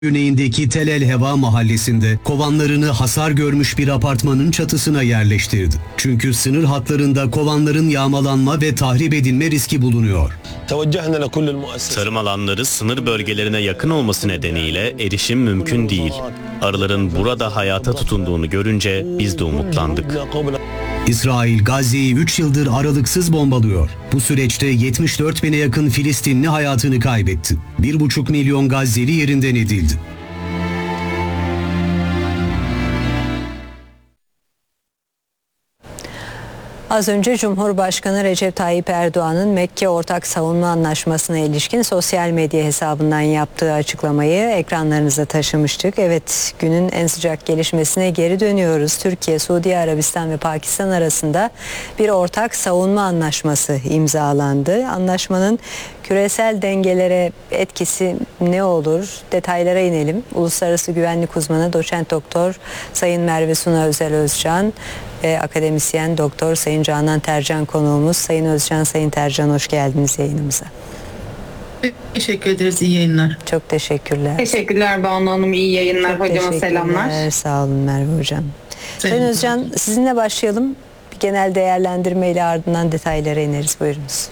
Güneyindeki Tel El Heva mahallesinde kovanlarını hasar görmüş bir apartmanın çatısına yerleştirdi. Çünkü sınır hatlarında kovanların yağmalanma ve tahrip edilme riski bulunuyor. Tarım alanları sınır bölgelerine yakın olması nedeniyle erişim mümkün değil. Arıların burada hayata tutunduğunu görünce biz de umutlandık. İsrail Gazze'yi 3 yıldır aralıksız bombalıyor. Bu süreçte 74 bine yakın Filistinli hayatını kaybetti. 1,5 milyon Gazze'li yerinden edildi. Az önce Cumhurbaşkanı Recep Tayyip Erdoğan'ın Mekke Ortak Savunma Anlaşması'na ilişkin sosyal medya hesabından yaptığı açıklamayı ekranlarınıza taşımıştık. Evet, günün en sıcak gelişmesine geri dönüyoruz. Türkiye, Suudi Arabistan ve Pakistan arasında bir ortak savunma anlaşması imzalandı. Anlaşmanın küresel dengelere etkisi ne olur? Detaylara inelim. Uluslararası güvenlik uzmanı doçent doktor Sayın Merve Suna Özel Özcan ve akademisyen doktor Sayın Canan Tercan konuğumuz. Sayın Özcan, Sayın Tercan, hoş geldiniz yayınımıza. Teşekkür ederiz, iyi yayınlar. Çok teşekkürler. Teşekkürler Banu Hanım, iyi yayınlar. Çok hocama selamlar. Sağ olun Merve Hocam. Sayın Özcan, sizinle başlayalım. Bir genel değerlendirmeyle ardından detaylara ineriz. Buyurunuz.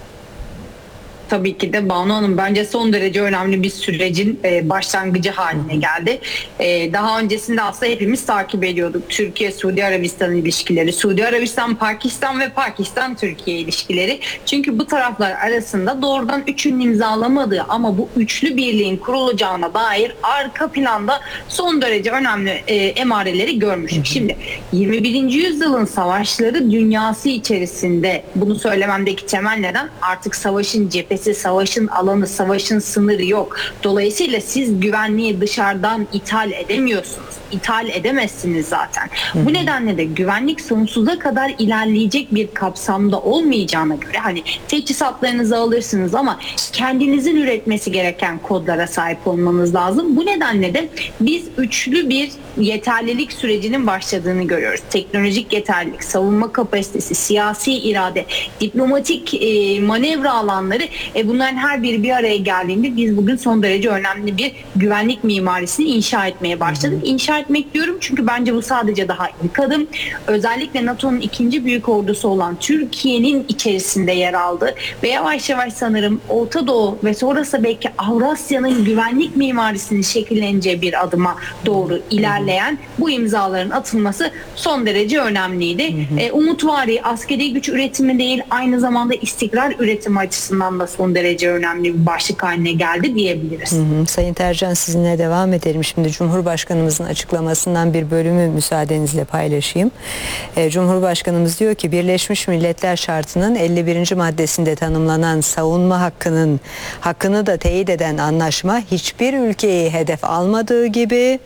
Tabii ki de Banu Hanım, bence son derece önemli bir sürecin başlangıcı haline geldi. Daha öncesinde aslında hepimiz takip ediyorduk. Türkiye-Suudi Arabistan ilişkileri, Suudi Arabistan-Pakistan ve Pakistan-Türkiye ilişkileri. Çünkü bu taraflar arasında doğrudan üçünün imzalamadığı ama bu üçlü birliğin kurulacağına dair arka planda son derece önemli emareleri görmüştük. Şimdi 21. yüzyılın savaşları dünyası içerisinde, bunu söylememdeki temel neden artık savaşın cephesi, savaşın alanı, savaşın sınırı yok. Dolayısıyla siz güvenliği dışarıdan ithal edemiyorsunuz. İthal edemezsiniz zaten. Bu nedenle de güvenlik sonsuza kadar ilerleyecek bir kapsamda olmayacağına göre hani teçhizatlarınızı alırsınız ama kendinizin üretmesi gereken kodlara sahip olmanız lazım. Bu nedenle de biz üçlü bir yeterlilik sürecinin başladığını görüyoruz. Teknolojik yeterlilik, savunma kapasitesi, siyasi irade, diplomatik manevra alanları, bunların her biri bir araya geldiğinde biz bugün son derece önemli bir güvenlik mimarisini inşa etmeye başladık. İnşa etmek diyorum çünkü bence bu sadece daha ilk adım. Özellikle NATO'nun ikinci büyük ordusu olan Türkiye'nin içerisinde yer aldı ve yavaş yavaş sanırım Orta Doğu ve sonrası belki Avrasya'nın güvenlik mimarisinin şekilleneceği bir adıma doğru ilerleyen bu imzaların atılması son derece önemliydi. Umutvari askeri güç üretimi değil, aynı zamanda istikrar üretimi açısından da son derece önemli bir başlık haline geldi diyebiliriz. Sayın Tercan, sizinle devam edelim. Şimdi Cumhurbaşkanımızın açıklamasından bir bölümü müsaadenizle paylaşayım. Cumhurbaşkanımız diyor ki Birleşmiş Milletler Şartı'nın 51. maddesinde tanımlanan savunma hakkını da teyit eden anlaşma hiçbir ülkeyi hedef almadığı gibi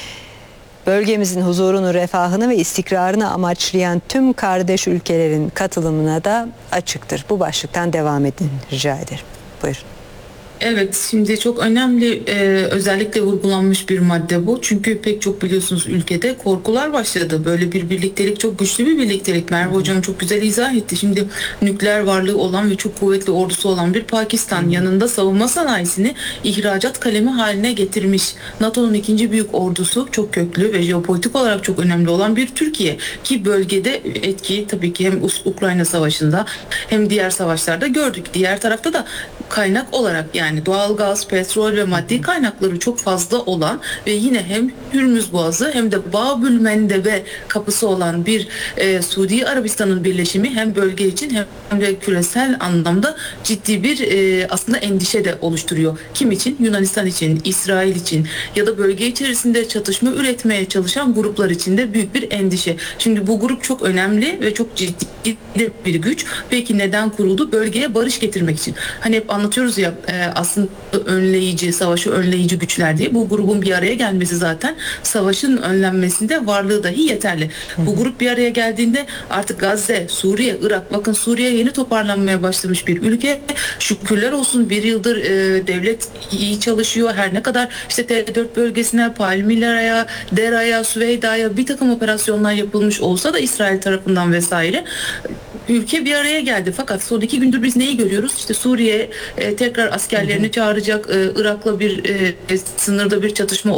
bölgemizin huzurunu, refahını ve istikrarını amaçlayan tüm kardeş ülkelerin katılımına da açıktır. Bu başlıktan devam edin rica ederim. Buyurun. Evet, şimdi çok önemli özellikle vurgulanmış bir madde bu. Çünkü pek çok biliyorsunuz ülkede korkular başladı. Böyle bir birliktelik, çok güçlü bir birliktelik. Merve Hocam çok güzel izah etti. Şimdi nükleer varlığı olan ve çok kuvvetli ordusu olan bir Pakistan yanında savunma sanayisini ihracat kalemi haline getirmiş. NATO'nun ikinci büyük ordusu, çok köklü ve jeopolitik olarak çok önemli olan bir Türkiye. Ki bölgede etki tabii ki hem Ukrayna Savaşı'nda hem diğer savaşlarda gördük. Diğer tarafta da kaynak olarak yani doğalgaz, petrol ve maddi kaynakları çok fazla olan ve yine hem Hürmüz Boğazı hem de Babül Mendeb'e kapısı olan bir Suudi Arabistan'ın birleşimi hem bölge için hem de küresel anlamda ciddi bir aslında endişe de oluşturuyor. Kim için? Yunanistan için, İsrail için ya da bölge içerisinde çatışma üretmeye çalışan gruplar için de büyük bir endişe. Şimdi bu grup çok önemli ve çok ciddi bir güç. Peki neden kuruldu? Bölgeye barış getirmek için. Hani hep anlatıyoruz ya aslında önleyici, savaşı önleyici güçler diye. Bu grubun bir araya gelmesi zaten savaşın önlenmesinde varlığı dahi yeterli. Bu grup bir araya geldiğinde artık Gazze, Suriye, Irak, bakın Suriye yeni toparlanmaya başlamış bir ülke. Şükürler olsun bir yıldır devlet iyi çalışıyor. Her ne kadar işte T4 bölgesine, Palmyra'ya, Dera'ya, Süveyda'ya bir takım operasyonlar yapılmış olsa da İsrail tarafından vesaire ülke bir araya geldi. Fakat son 2 gündür biz neyi görüyoruz? İşte Suriye tekrar askerlerini çağıracak. Irak'la bir sınırda bir çatışma